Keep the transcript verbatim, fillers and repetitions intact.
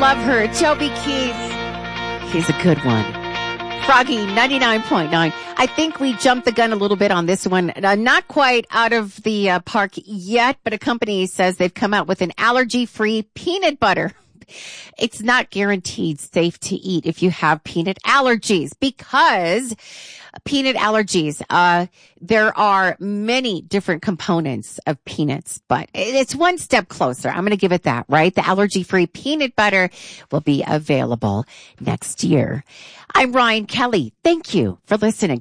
love her. Toby Keith. He's a good one. Froggy, ninety-nine point nine. I think we jumped the gun a little bit on this one. Uh, not quite out of the uh, park yet, but a company says they've come out with an allergy-free peanut butter. It's not guaranteed safe to eat if you have peanut allergies, because peanut allergies, uh, there are many different components of peanuts, but it's one step closer. I'm going to give it that, right? The allergy-free peanut butter will be available next year. I'm Ryan Kelly. Thank you for listening.